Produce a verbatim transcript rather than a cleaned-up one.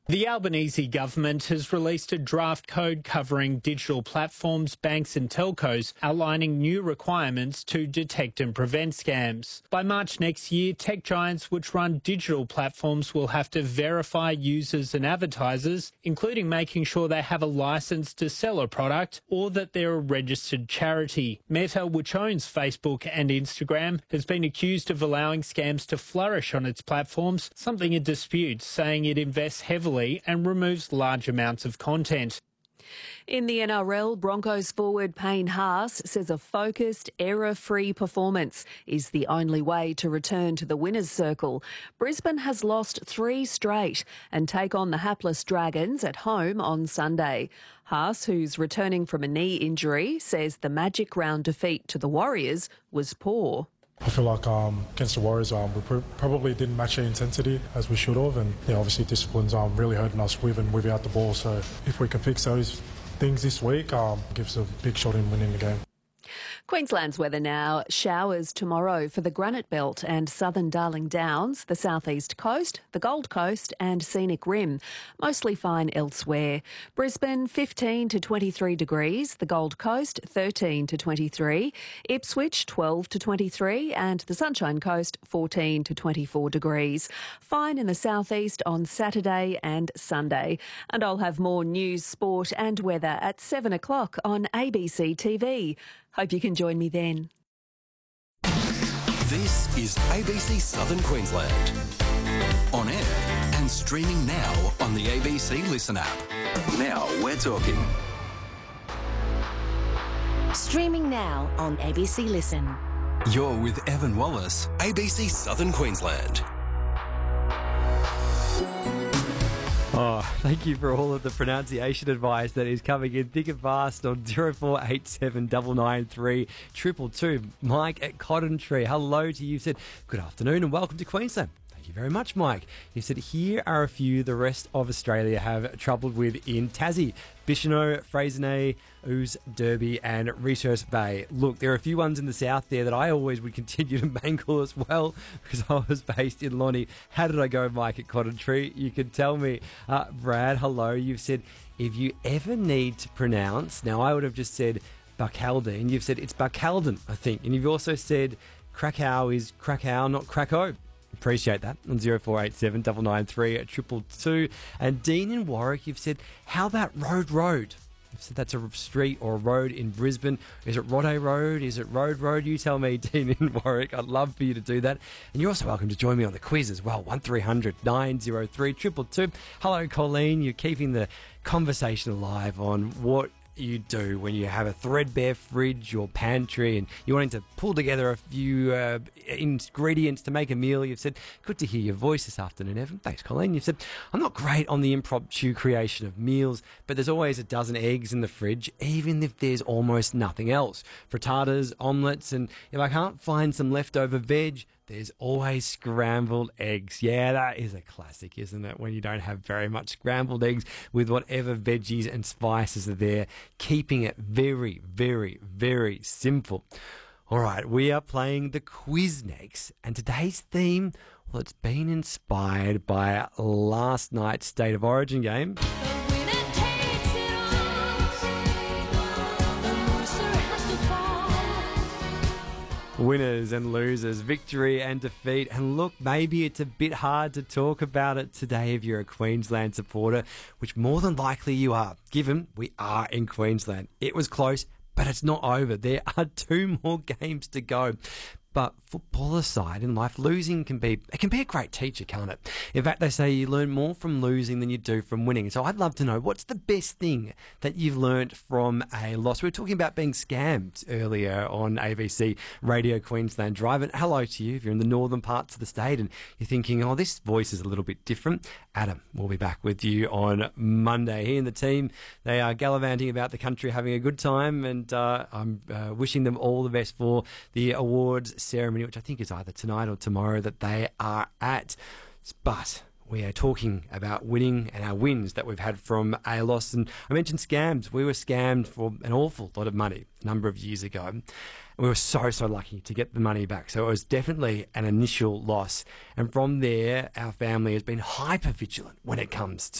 The Albanese government has released a draft code covering digital platforms, banks and telcos, outlining new requirements to detect and prevent scams. By March next year, tech giants which run digital platforms will have to verify users and advertisers, including making sure they have a license to sell a product or that they're a registered charity. Meta, which owns Facebook and Instagram, has been accused of allowing scams to flourish on its platforms, something it disputes, saying it invests heavily and removes large amounts of content. In the N R L, Broncos forward Payne Haas says a focused, error-free performance is the only way to return to the winner's circle. Brisbane has lost three straight and take on the hapless Dragons at home on Sunday. Haas, who's returning from a knee injury, says the Magic Round defeat to the Warriors was poor. I feel like um, against the Warriors, um, we pr- probably didn't match the intensity as we should have, and yeah, obviously discipline's um, really hurting us with and without the ball. So if we can fix those things this week, um, gives a big shot in winning the game. Queensland's weather now. Showers tomorrow for the Granite Belt and southern Darling Downs, the southeast coast, the Gold Coast and Scenic Rim. Mostly fine elsewhere. Brisbane fifteen to twenty-three degrees, the Gold Coast thirteen to twenty-three, Ipswich twelve to twenty-three and the Sunshine Coast fourteen to twenty-four degrees. Fine in the southeast on Saturday and Sunday. And I'll have more news, sport and weather at seven o'clock on A B C T V. Hope you can join me then. This is A B C Southern Queensland. On air and streaming now on the A B C Listen app. Now we're talking. Streaming now on A B C Listen. You're with Evan Wallace, A B C Southern Queensland. Oh, thank you for all of the pronunciation advice that is coming in thick and fast on zero four eight seven nine nine three two two two. Mike at Cotton Tree, hello to you. You said, good afternoon and welcome to Queensland. Thank you very much, Mike. You said, here are a few the rest of Australia have troubled with in Tassie. Bicheno, Freycinet, Ouse, Derby and Research Bay. Look, there are a few ones in the south there that I always would continue to mangle as well because I was based in Lonnie. How did I go, Mike, at Cotton Tree? You can tell me. Uh, Brad, hello. You've said, if you ever need to pronounce, now I would have just said Buckaldine. You've said it's Buckaldon, I think. And you've also said Krakow is Krakow, not Krakow. Appreciate that. On zero four eight seven nine nine three two two two. And Dean in Warwick, you've said, how about Road Road? You've said that's a street or a road in Brisbane. Is it Rodday Road? Is it Road Road? You tell me, Dean in Warwick. I'd love for you to do that. And you're also welcome to join me on the quiz as well. one three hundred nine oh three two two two. Hello, Colleen. You're keeping the conversation alive on what you do when you have a threadbare fridge or pantry and you're wanting to pull together a few uh, ingredients to make a meal. You've said, good to hear your voice this afternoon, Evan. Thanks, Colleen. You've said, I'm not great on the impromptu creation of meals, but there's always a dozen eggs in the fridge, even if there's almost nothing else. Frittatas, omelettes, and if I can't find some leftover veg, there's always scrambled eggs. Yeah, that is a classic, isn't it? When you don't have very much scrambled eggs with whatever veggies and spices are there, keeping it very, very, very simple. All right, we are playing the quiz next, and today's theme, well, it's been inspired by last night's State of Origin game. Winners and losers, victory and defeat. And look, maybe it's a bit hard to talk about it today if you're a Queensland supporter, which more than likely you are, given we are in Queensland. It was close, but it's not over. There are two more games to go. But football aside, in life, losing can be it can be a great teacher, can't it? In fact, they say you learn more from losing than you do from winning. So I'd love to know, what's the best thing that you've learnt from a loss? We were talking about being scammed earlier on A B C Radio Queensland Drive. And hello to you if you're in the northern parts of the state and you're thinking, oh, this voice is a little bit different. Adam will be back with you on Monday. He and the team, they are gallivanting about the country, having a good time. And uh, I'm uh, wishing them all the best for the awards ceremony, which I think is either tonight or tomorrow that they are at. But we are talking about winning and our wins that we've had from a loss. And I mentioned scams. We were scammed for an awful lot of money a number of years ago. And we were so, so lucky to get the money back. So it was definitely an initial loss. And from there, our family has been hyper vigilant when it comes to